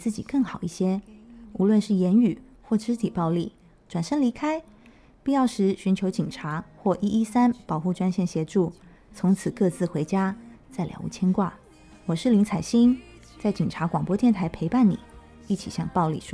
自己更好一些。无论是言语或肢体暴力，转身离开，必要时寻求警察或113保护专线协助，从此各自回家，再了无牵挂。我是林采欣，在警察广播电台陪伴你，一起向暴力说